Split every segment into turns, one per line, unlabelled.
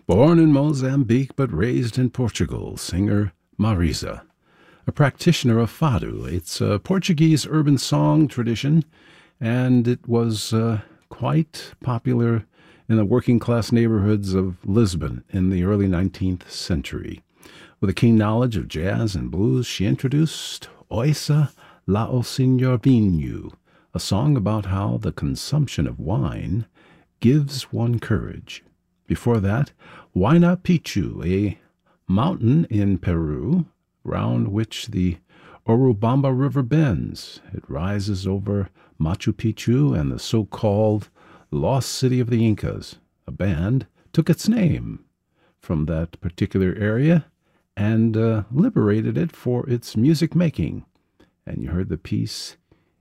Born in Mozambique but raised in Portugal, singer Marisa, a practitioner of fado. It's a Portuguese urban song tradition, and it was quite popular in the working-class neighborhoods of Lisbon in the early 19th century. With a keen knowledge of jazz and blues, she introduced Oissa lá o Senhor Vinho, a song about how the consumption of wine gives one courage. Before that, Huayna Picchu, a mountain in Peru, round which the Urubamba River bends. It rises over Machu Picchu and the so-called Lost City of the Incas. A band took its name from that particular area and liberated it for its music making. And you heard the piece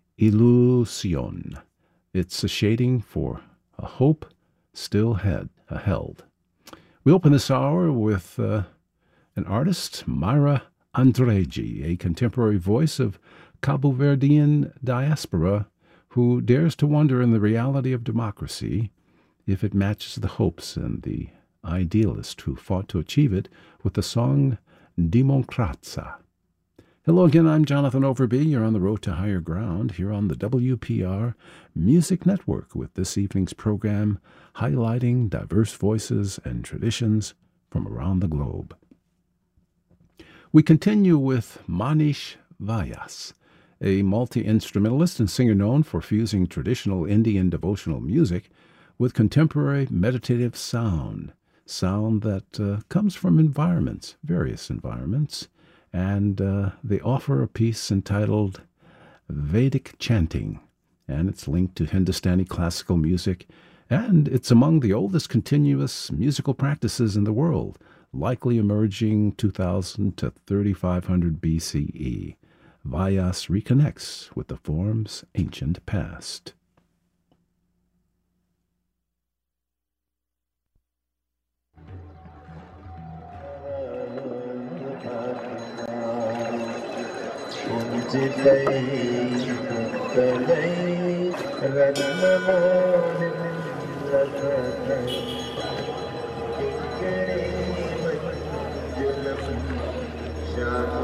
Ilusión. It's a shading for a hope still held. We open this hour with an artist, Mayra Andreji, a contemporary voice of Cabo Verdean diaspora who dares to wonder in the reality of democracy if it matches the hopes and the idealist who fought to achieve it with the song Democracia. Hello again, I'm Jonathan Overby. You're on the road to higher ground here on the WPR Music Network with this evening's program highlighting diverse voices and traditions from around the globe. We continue with Manish Vyas, a multi-instrumentalist and singer known for fusing traditional Indian devotional music with contemporary meditative sound that comes from various environments, and they offer a piece entitled Vedic Chanting, and it's linked to Hindustani classical music, and it's among the oldest continuous musical practices in the world, likely emerging 2000 to 3500 BCE. Vyas reconnects with the form's ancient past.